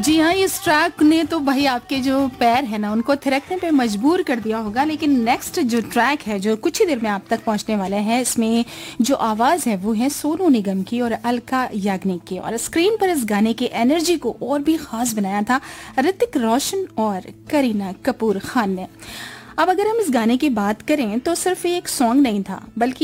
जी हाँ, इस ट्रैक ने तो भाई आपके जो पैर है ना उनको थिरकने पे मजबूर कर दिया होगा। लेकिन नेक्स्ट जो ट्रैक है जो कुछ ही देर में आप तक पहुंचने वाले हैं, इसमें जो आवाज़ है वो है सोनू निगम की और अलका याग्निक की। और स्क्रीन पर इस गाने की एनर्जी को और भी खास बनाया था ऋतिक रोशन और करीना कपूर खान ने। अब अगर हम इस गाने की बात करें तो सिर्फ ये एक सॉन्ग नहीं था, बल्कि